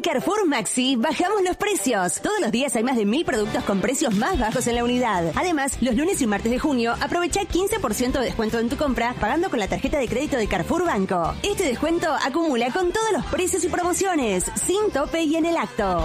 En Carrefour Maxi bajamos los precios. Todos los días hay más de 1000 productos con precios más bajos en la unidad. Además, los lunes y martes de junio aprovecha 15% de descuento en tu compra pagando con la tarjeta de crédito de Carrefour Banco. Este descuento acumula con todos los precios y promociones, sin tope y en el acto.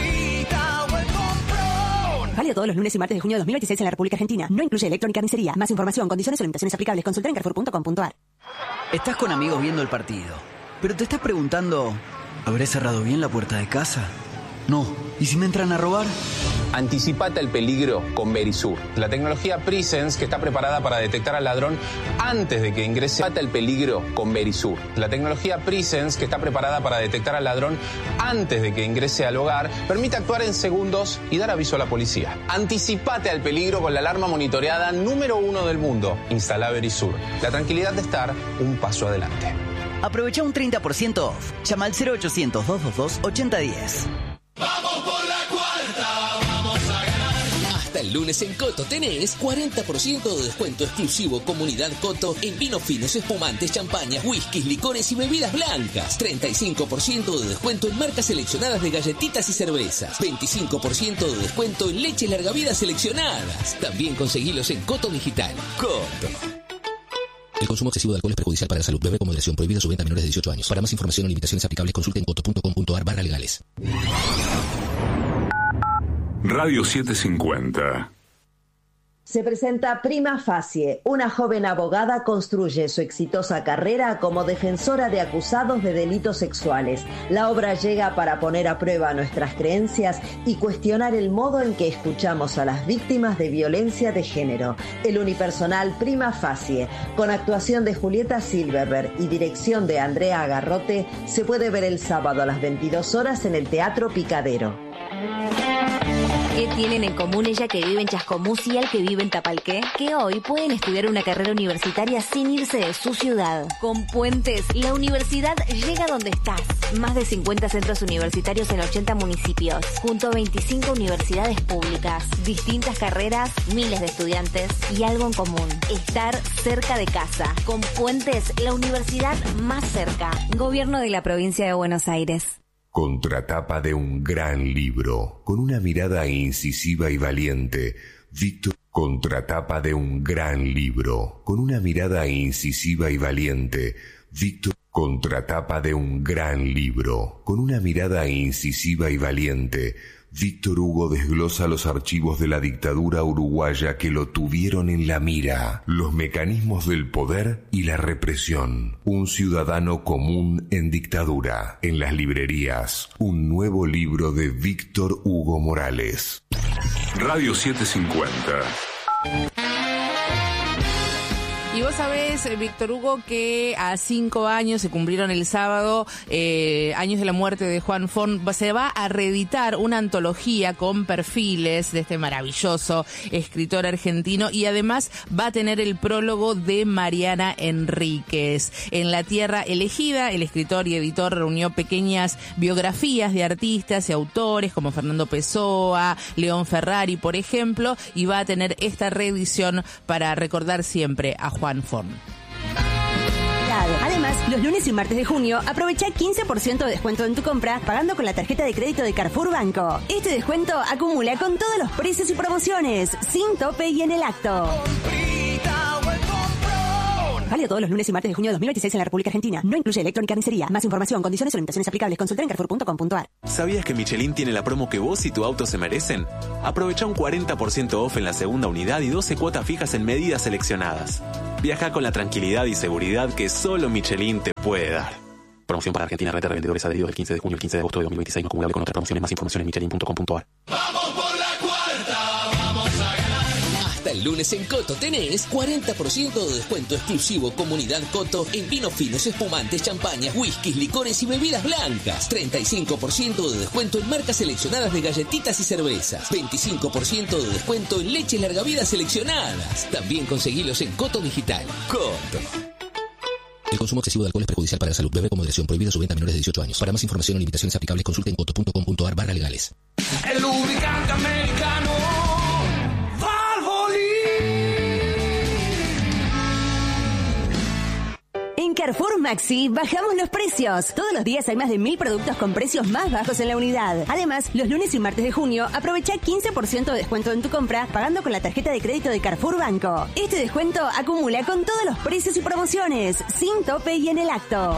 Válido todos los lunes y martes de junio de 2026 en la República Argentina. No incluye electrónica ni carnicería. Más información, condiciones o limitaciones aplicables. Consulta en carrefour.com.ar. Estás con amigos viendo el partido, pero te estás preguntando, ¿habré cerrado bien la puerta de casa? No. ¿Y si me entran a robar? Anticipate al peligro con Verisur, la tecnología Presence que está preparada para detectar al ladrón antes de que ingrese. Anticipate al peligro con Verisur, la tecnología Presence que está preparada para detectar al ladrón antes de que ingrese al hogar, permite actuar en segundos y dar aviso a la policía. Anticipate al peligro con la alarma monitoreada número 1 del mundo. Instala Verisur, la tranquilidad de estar un paso adelante. Aprovecha un 30% off. Llama al 0800-222-8010. ¡Vamos por la cuarta! ¡Vamos a ganar! Hasta el lunes en Coto tenés 40% de descuento exclusivo Comunidad Coto en vinos finos, espumantes, champañas, whiskies, licores y bebidas blancas. 35% de descuento en marcas seleccionadas de galletitas y cervezas. 25% de descuento en leches larga vida seleccionadas. También conseguilos en Coto Digital. Coto. El consumo excesivo de alcohol es perjudicial para la salud. Bebe con moderación. Prohibida su venta a menores de 18 años. Para más información o limitaciones aplicables, consulte en coto.com.ar/legales. Radio 750. Se presenta Prima Facie. Una joven abogada construye su exitosa carrera como defensora de acusados de delitos sexuales. La obra llega para poner a prueba nuestras creencias y cuestionar el modo en que escuchamos a las víctimas de violencia de género. El unipersonal Prima Facie, con actuación de Julieta Silverberg y dirección de Andrea Agarrote, se puede ver el sábado a las 22 horas en el Teatro Picadero. ¿Qué tienen en común ella que vive en Chascomús y él que vive en Tapalqué? Que hoy pueden estudiar una carrera universitaria sin irse de su ciudad. Con Puentes, la universidad llega donde estás. Más de 50 centros universitarios en 80 municipios, junto a 25 universidades públicas. Distintas carreras, miles de estudiantes y algo en común: estar cerca de casa. Con Puentes, la universidad más cerca. Gobierno de la Provincia de Buenos Aires. Contratapa de un gran libro, con una mirada incisiva y valiente, Víctor. Contratapa de un gran libro, con una mirada incisiva y valiente, Víctor. Contratapa de un gran libro, con una mirada incisiva y valiente, Víctor Hugo desglosa los archivos de la dictadura uruguaya que lo tuvieron en la mira, los mecanismos del poder y la represión. Un ciudadano común en dictadura. En las librerías, un nuevo libro de Víctor Hugo Morales. Radio 750. Y vos sabés, Víctor Hugo, que a 5 años, se cumplieron el sábado, años de la muerte de Juan Forn, se va a reeditar una antología con perfiles de este maravilloso escritor argentino y además va a tener el prólogo de Mariana Enríquez. En La Tierra Elegida, el escritor y editor reunió pequeñas biografías de artistas y autores como Fernando Pessoa, León Ferrari, por ejemplo, y va a tener esta reedición para recordar siempre a Juan Forn. Además, los lunes y martes de junio aprovecha 15% de descuento en tu compra pagando con la tarjeta de crédito de Carrefour Banco. Este descuento acumula con todos los precios y promociones, sin tope y en el acto. Válido todos los lunes y martes de junio de 2026 en la República Argentina. No incluye electrónica ni carnicería. Más información, condiciones o limitaciones aplicables. Consulta en carrefour.com.ar. ¿Sabías que Michelin tiene la promo que vos y tu auto se merecen? Aprovecha un 40% off en la segunda unidad y 12 cuotas fijas en medidas seleccionadas. Viaja con la tranquilidad y seguridad que solo Michelin te puede dar. Promoción para Argentina, red de revendedores adheridos del 15 de junio al 15 de agosto de 2026. No acumulable con otras promociones. Más información en michelin.com.ar. ¡Vamos por la cuarta! ¡Vamos a ganar! Hasta el lunes en Coto tenés 40% de descuento exclusivo Comunidad Coto en vinos finos, espumantes, champañas, whiskies, licores y bebidas blancas. 35% de descuento en marcas seleccionadas de galletitas y cervezas. 25% de descuento en leches larga vida seleccionadas. También conseguilos en Coto Digital. Coto. El consumo excesivo de alcohol es perjudicial para la salud. Bebe con moderación. Prohibida su venta a menores de 18 años. Para más información o limitaciones aplicables, consulte en coto.com.ar/legales. El lubricante americano En Carrefour Maxi bajamos los precios. Todos los días hay más de 1000 productos con precios más bajos en la unidad. Además, los lunes y martes de junio aprovecha 15% de descuento en tu compra pagando con la tarjeta de crédito de Carrefour Banco. Este descuento acumula con todos los precios y promociones, sin tope y en el acto.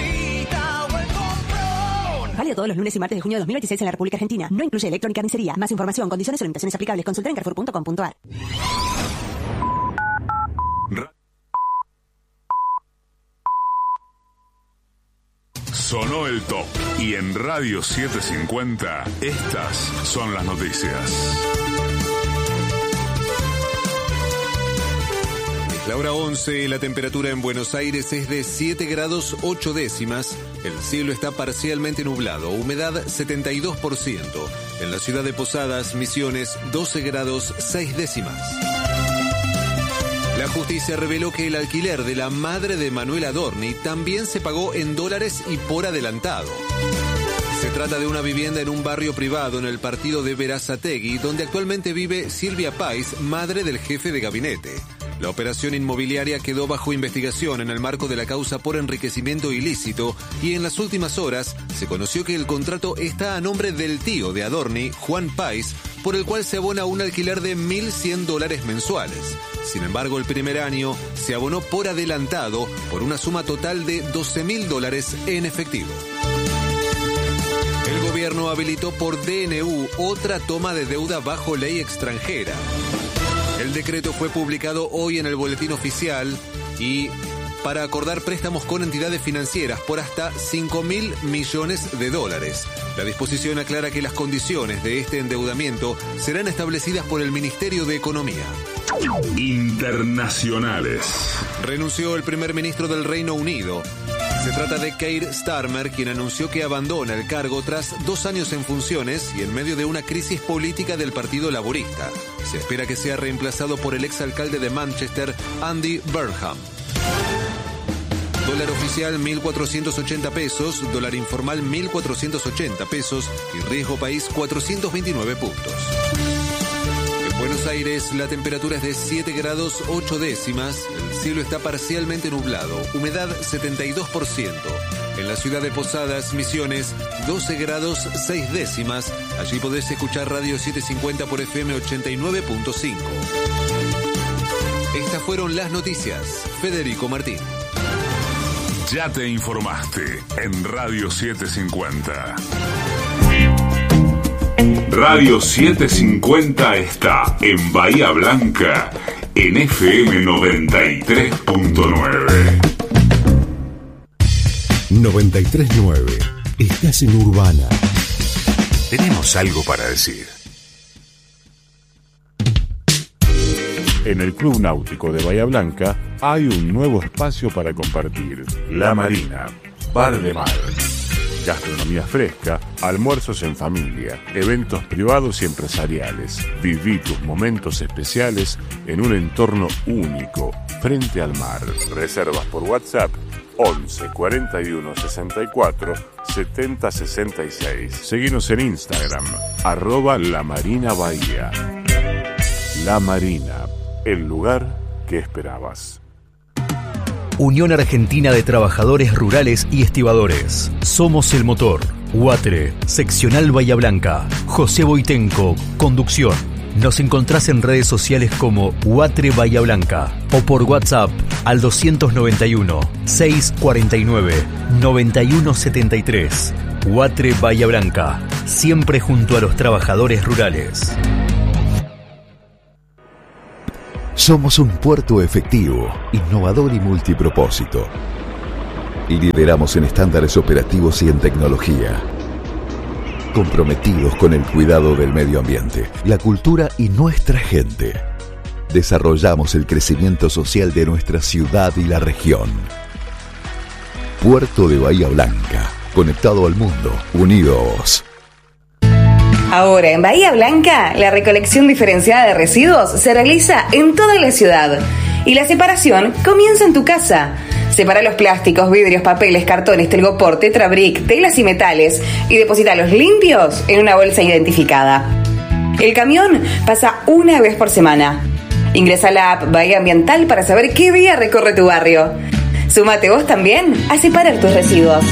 Válido todos los lunes y martes de junio de 2026 en la República Argentina. No incluye electrónica ni carnicería. Más información, condiciones o limitaciones aplicables. Consulta en carrefour.com.ar. Sonó el top y en Radio 750 estas son las noticias. Es la hora 11, la temperatura en Buenos Aires es de 7 grados 8 décimas, el cielo está parcialmente nublado, humedad 72%, en la ciudad de Posadas, Misiones 12 grados 6 décimas. La justicia reveló que el alquiler de la madre de Manuel Adorni también se pagó en dólares y por adelantado. Se trata de una vivienda en un barrio privado en el partido de Berazategui, donde actualmente vive Silvia Pais, madre del jefe de gabinete. La operación inmobiliaria quedó bajo investigación en el marco de la causa por enriquecimiento ilícito y en las últimas horas se conoció que el contrato está a nombre del tío de Adorni, Juan Pais, por el cual se abona un alquiler de $1.100 mensuales. Sin embargo, el primer año se abonó por adelantado por una suma total de $12.000 en efectivo. El gobierno habilitó por DNU otra toma de deuda bajo ley extranjera. El decreto fue publicado hoy en el Boletín Oficial y para acordar préstamos con entidades financieras por hasta $5.000 millones. La disposición aclara que las condiciones de este endeudamiento serán establecidas por el Ministerio de Economía. Internacionales. Renunció el primer ministro del Reino Unido. Se trata de Keir Starmer, quien anunció que abandona el cargo tras 2 años en funciones y en medio de una crisis política del Partido Laborista. Se espera que sea reemplazado por el exalcalde de Manchester, Andy Burnham. Dólar oficial 1.480 pesos, dólar informal 1.480 pesos y riesgo país 429 puntos. En Buenos Aires la temperatura es de 7 grados 8 décimas, el cielo está parcialmente nublado, humedad 72%. En la ciudad de Posadas, Misiones, 12 grados 6 décimas, allí podés escuchar Radio 750 por FM 89.5. Estas fueron las noticias. Federico Martín. Ya te informaste en Radio 750. Radio 750 está en Bahía Blanca en FM 93.9. 93.9. Estás en Urbana. Tenemos algo para decir. En el Club Náutico de Bahía Blanca hay un nuevo espacio para compartir. La Marina, bar de mar. Gastronomía fresca, almuerzos en familia, eventos privados y empresariales. Viví tus momentos especiales en un entorno único, frente al mar. Reservas por WhatsApp 11 41 64 70 66. Seguinos en Instagram, @LaMarinaBahía. La Marina, el lugar que esperabas. Unión Argentina de Trabajadores Rurales y Estibadores. Somos el motor. UATRE, Seccional Bahía Blanca. José Boitenco, conducción. Nos encontrás en redes sociales como UATRE Bahía Blanca o por WhatsApp al 291 649 9173. UATRE Bahía Blanca, siempre junto a los trabajadores rurales. Somos un puerto efectivo, innovador y multipropósito. Lideramos en estándares operativos y en tecnología. Comprometidos con el cuidado del medio ambiente, la cultura y nuestra gente. Desarrollamos el crecimiento social de nuestra ciudad y la región. Puerto de Bahía Blanca, conectado al mundo, unidos. Ahora en Bahía Blanca, la recolección diferenciada de residuos se realiza en toda la ciudad y la separación comienza en tu casa. Separa los plásticos, vidrios, papeles, cartones, telgopor, tetrabric, telas y metales y deposítalos limpios en una bolsa identificada. El camión pasa una vez por semana. Ingresa a la app Bahía Ambiental para saber qué día recorre tu barrio. Súmate vos también a separar tus residuos.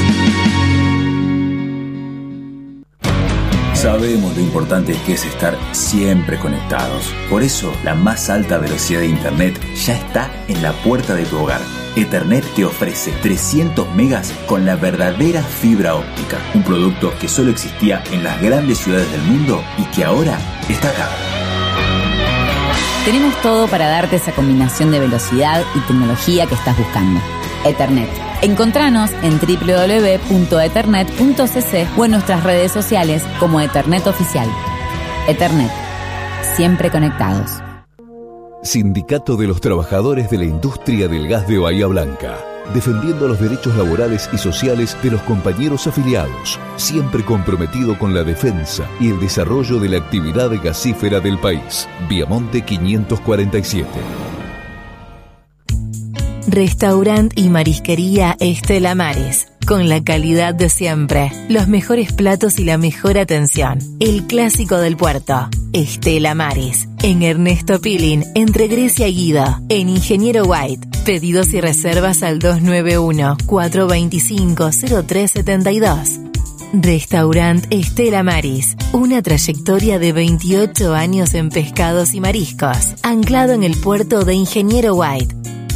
Sabemos lo importante que es estar siempre conectados. Por eso, la más alta velocidad de Internet ya está en la puerta de tu hogar. Ethernet te ofrece 300 megas con la verdadera fibra óptica. Un producto que solo existía en las grandes ciudades del mundo y que ahora está acá. Tenemos todo para darte esa combinación de velocidad y tecnología que estás buscando. Ethernet. Encontranos en www.ethernet.cc o en nuestras redes sociales como Ethernet Oficial. Ethernet. Siempre conectados. Sindicato de los Trabajadores de la Industria del Gas de Bahía Blanca. Defendiendo los derechos laborales y sociales de los compañeros afiliados. Siempre comprometido con la defensa y el desarrollo de la actividad gasífera del país. Viamonte 547. Restaurant y marisquería Estela Maris. Con la calidad de siempre, los mejores platos y la mejor atención. El clásico del puerto. Estela Maris. En Ernesto Pilín, entre Grecia y Guido. En Ingeniero White. Pedidos y reservas al 291-425-0372. Restaurant Estela Maris. Una trayectoria de 28 años en pescados y mariscos. Anclado en el puerto de Ingeniero White.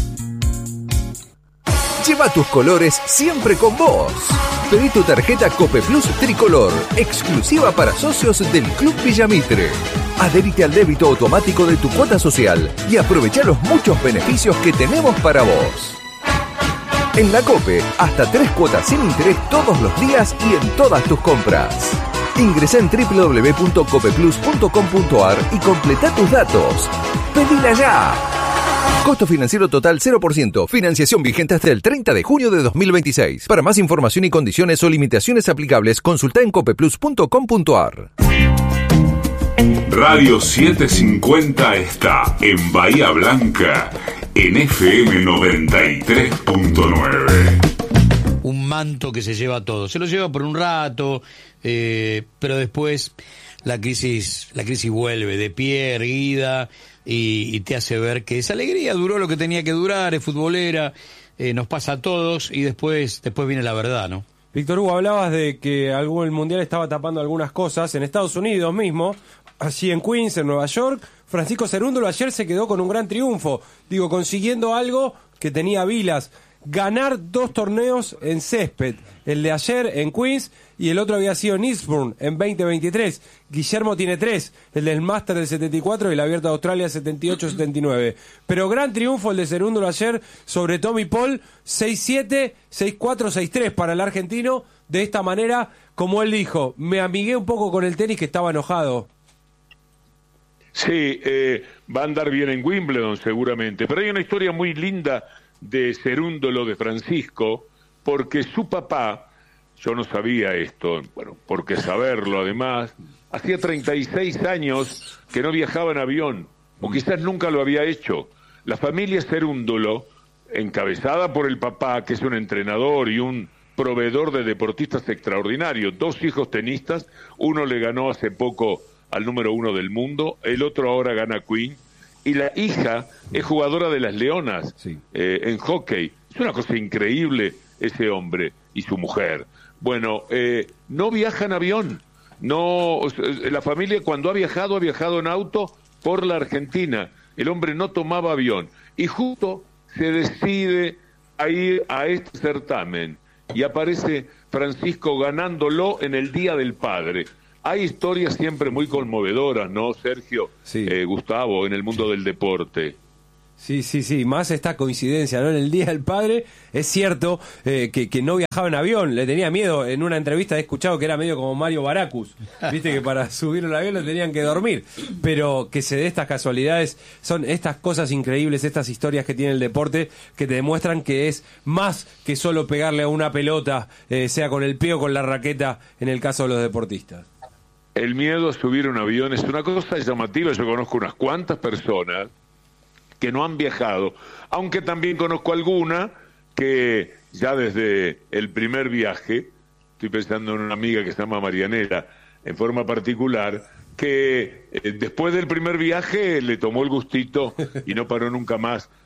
Lleva tus colores siempre con vos. Pedí tu tarjeta Cope Plus Tricolor, exclusiva para socios del Club Villamitre. Adherite al débito automático de tu cuota social y aprovecha los muchos beneficios que tenemos para vos. En la Cope, hasta 3 cuotas sin interés todos los días y en todas tus compras. Ingresa en www.copeplus.com.ar y completa tus datos. ¡Pedila ya! Costo financiero total 0%. Financiación vigente hasta el 30 de junio de 2026. Para más información y condiciones o limitaciones aplicables, consulta en copeplus.com.ar. Radio 750 está en Bahía Blanca, en FM 93.9. Un manto que se lleva todo. Se lo lleva por un rato, pero después la crisis vuelve de pie, erguida, y te hace ver que esa alegría duró lo que tenía que durar, es futbolera, nos pasa a todos, y después viene la verdad, ¿no? Víctor Hugo, hablabas de que el Mundial estaba tapando algunas cosas. En Estados Unidos mismo, así en Queens, en Nueva York, Francisco Cerúndolo ayer se quedó con un gran triunfo, consiguiendo algo que tenía Vilas, ganar 2 torneos en césped, el de ayer en Queens y el otro había sido en Eastbourne en 2023. Guillermo tiene 3, el del Máster del 74 y el Abierto de Australia 78-79. Pero gran triunfo el de Cerúndolo ayer sobre Tommy Paul, 6-7, 6-4, 6-3 para el argentino. De esta manera, como él dijo, me amigué un poco con el tenis que estaba enojado. Sí, va a andar bien en Wimbledon seguramente, pero hay una historia muy linda de Cerúndolo, de Francisco, porque su papá, yo no sabía esto, bueno, porque saberlo además, hacía 36 años que no viajaba en avión, o quizás nunca lo había hecho. La familia Cerúndolo, encabezada por el papá, que es un entrenador y un proveedor de deportistas extraordinarios, 2 hijos tenistas, uno le ganó hace poco al número 1 del mundo, el otro ahora gana Queen, y la hija es jugadora de las Leonas, sí, en hockey. Es una cosa increíble ese hombre y su mujer. Bueno, no viaja en avión. No, la familia cuando ha viajado en auto por la Argentina. El hombre no tomaba avión. Y justo se decide a ir a este certamen. Y aparece Francisco ganándolo en el Día del Padre. Hay historias siempre muy conmovedoras, ¿no, Sergio? Sí. Gustavo, en el mundo del deporte. Sí, más esta coincidencia, ¿no? En el Día del Padre, es cierto que no viajaba en avión, le tenía miedo. En una entrevista he escuchado que era medio como Mario Baracus, viste que para subir al avión le tenían que dormir. Pero que se dé estas casualidades, son estas cosas increíbles, estas historias que tiene el deporte, que te demuestran que es más que solo pegarle a una pelota, sea con el pie o con la raqueta, en el caso de los deportistas. El miedo a subir un avión es una cosa llamativa. Yo conozco unas cuantas personas que no han viajado, aunque también conozco alguna que ya desde el primer viaje, estoy pensando en una amiga que se llama Marianela, en forma particular, que después del primer viaje le tomó el gustito y no paró nunca más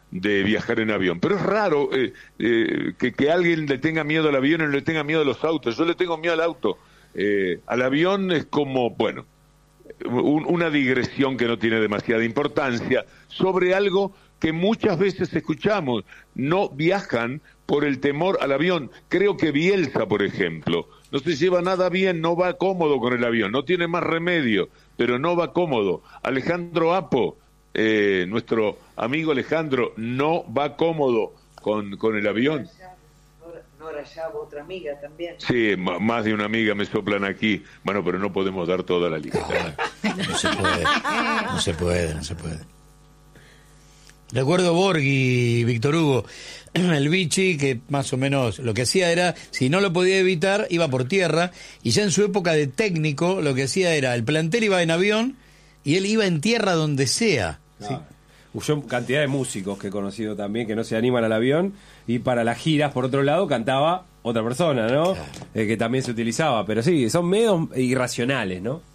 de viajar en avión. Pero es raro que alguien le tenga miedo al avión y no le tenga miedo a los autos. Yo le tengo miedo al auto. Al avión es como, bueno, una digresión que no tiene demasiada importancia sobre algo que muchas veces escuchamos. No viajan por el temor al avión. Creo que Bielsa, por ejemplo, no se lleva nada bien, no va cómodo con el avión, no tiene más remedio, pero no va cómodo. Alejandro Apo, nuestro amigo Alejandro, no va cómodo con el avión. Nora Yabo, otra amiga también. Sí, más de una amiga me soplan aquí. Bueno, pero no podemos dar toda la lista. No se puede. Recuerdo Borghi, Víctor Hugo, el Vichy, que más o menos lo que hacía era, si no lo podía evitar, iba por tierra, y ya en su época de técnico, lo que hacía era, el plantel iba en avión, y él iba en tierra donde sea. ¿Sí? Yo cantidad de músicos que he conocido también que no se animan al avión, y para las giras, por otro lado, cantaba otra persona, ¿no? Claro. Que también se utilizaba, pero sí, son medios irracionales, ¿no?